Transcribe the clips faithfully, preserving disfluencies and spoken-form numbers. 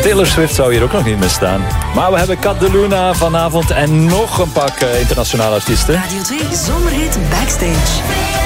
Taylor Swift zou hier ook nog niet meer staan. Maar we hebben Cat de Luna vanavond en nog een pak uh, internationale artiesten. Radio twee Zomerhit Backstage.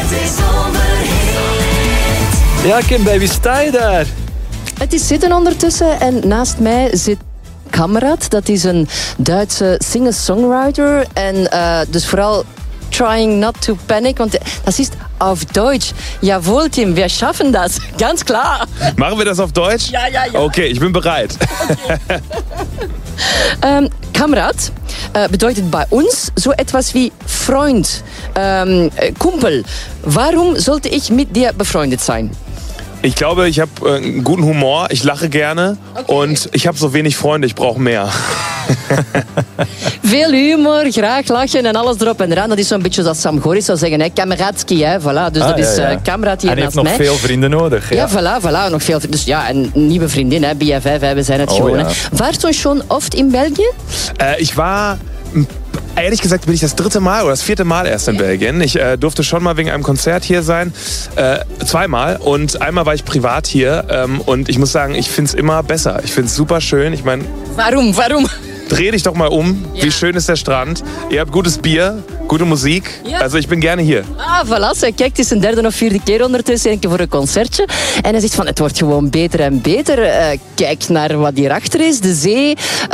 Ja, Kim, baby, sta je daar? Het is zitten ondertussen en naast mij zit Kamerad. Dat is een Duitse singer-songwriter. En uh, dus vooral trying not to panic, want das ist auf Deutsch. Jawohl, Tim, wir schaffen das. Ganz klar. Machen wir das auf Deutsch? Ja, ja, ja. Okay, ich bin bereit. Okay. ähm, Kamerad äh, bedeutet bei uns so etwas wie Freund, ähm, Kumpel. Warum sollte ich mit dir befreundet sein? Ich glaube, ich habe äh, einen guten Humor, ich lache gerne okay. Und ich habe so wenig Freunde, ich brauche mehr. Veel humor, graag lachen en alles erop en eraan. Dat is zo'n beetje zoals Sam Goris zou zeggen. Hè. Kameradski, hè. Voilà. Dus ah, dat ja, is uh, Kamerad hier en naast mij. mij. En heeft nog veel vrienden nodig. Ja, ja voilà, voilà. Nog veel, dus ja, een nieuwe vriendin, hè. B F F, hè. We zijn het oh, gewoon. Ja. Warst du schon oft in Belgien? Äh, ich war... Ehrlich gesagt bin ich das dritte Mal oder das vierte Mal erst in Belgien. Ich äh, durfte schon mal wegen einem Konzert hier sein. Äh, zweimal. Und einmal war ich privat hier. Ähm, und ich muss sagen, ich finde es immer besser. Ich finde es super schön. Ich meine... Warum, warum? Dreh dich doch mal um. Ja. Wie schön ist der Strand. Ihr habt gutes Bier, gute Musik. Ja. Also ik ben gerne hier. Ah, voilà. Kijk, het is een derde of vierde keer ondertussen. Een keer voor een concertje. En hij zegt van, het wordt gewoon beter en beter. Uh, kijk naar wat hierachter is. De zee.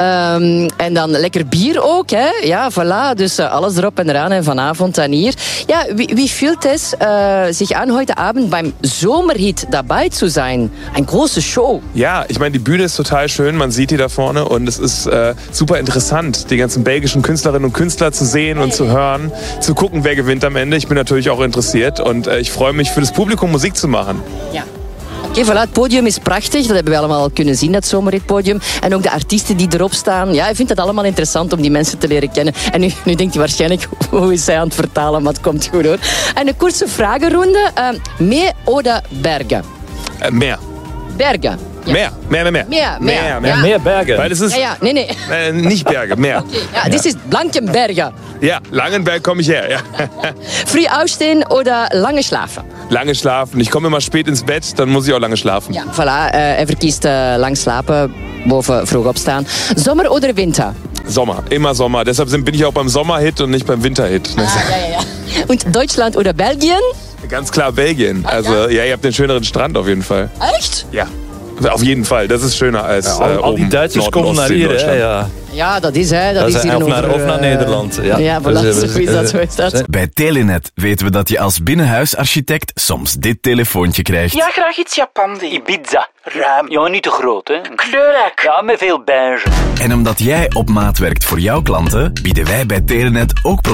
Um, en dan lekker bier ook. Hè. Ja, voilà. Dus uh, alles erop en eraan. En vanavond en hier. Ja, wie, wie fühlt es, uh, sich an, heute Abend beim Sommerhit dabei zu sein? Eine große Show. Ja, ich meine, die Bühne ist total schön. Man sieht die da vorne. Und es ist äh, super interessant, die ganzen belgischen Künstlerinnen und Künstler zu sehen und zu hören, zu gucken, wer gewinnt am Ende. Ich bin natürlich auch interessiert und äh, ich freue mich, für das Publikum Musik zu machen. Ja. Oké, okay, voilà, het podium is prachtig. Dat hebben we allemaal al kunnen zien, dat zomerhitpodium. En ook de artiesten die erop staan. Ja, ik vind het allemaal interessant om die mensen te leren kennen. En nu, nu denkt hij waarschijnlijk, hoe is hij aan het vertalen? Maar het komt goed hoor. En een korte vragenronde. Uh, meer oder Berge? Uh, meer. Berge. Ja. Meer, meer, meer, meer. Meer, meer. Meer, meer, ja. meer Berge. Weil das ist, ja, ja, nee, nee. Äh, nicht Berge, meer. Okay. Ja, ja. Das ist Blankenberge. Ja, Langenberg komme ich her, ja. Früh aufstehen oder lange schlafen? Lange schlafen. Ich komme immer spät ins Bett, dann muss ich auch lange schlafen. Ja, voilà. Uh, hij verkiest uh, lang slapen, boven vroeg opstaan. Zomer oder Winter? Sommer, immer Sommer. Deshalb bin ich auch beim Sommerhit und nicht beim Winterhit. Ah, ja, ja, ja. Und Deutschland oder Belgien? Ganz klar Belgien. Ah, also ja. ja, ihr habt den schöneren Strand auf jeden Fall. Echt? Ja. Auf jeden Fall, das ist schöner als ja, al, uh, al die Duitsers komen naar hier, hè, ja. Ja, dat is hè. Dat, dat is hier of, over, naar, of naar Nederland. Ja, ja voilà, dus, zo is dat, zo is dat. Bij Telenet weten we dat je als binnenhuisarchitect soms dit telefoontje krijgt. Ja, graag iets Japan. Ibiza. Ruim. Ja, niet te groot, hè. Kleurrijk. Ja, met veel beige. En omdat jij op maat werkt voor jouw klanten, bieden wij bij Telenet ook